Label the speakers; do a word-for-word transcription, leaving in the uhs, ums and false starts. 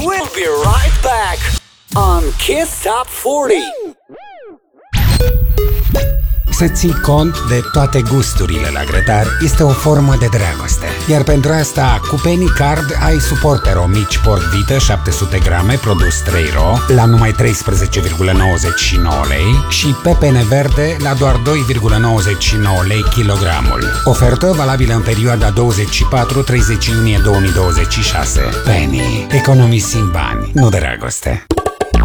Speaker 1: We'll be right back on Kiss Top patruzeci.
Speaker 2: Să ții cont de toate gusturile la grătar este o formă de dragoste. Iar pentru asta, cu Penny Card ai Suportero mici porc vită șapte sute grame, produs trei ro, la numai treisprezece virgulă nouăzeci și nouă lei și pepene verde la doar doi virgulă nouăzeci și nouă lei kilogramul. Ofertă valabilă în perioada douăzeci și patru treizeci iunie două mii douăzeci și șase. Penny. Economisim bani, nu dragoste.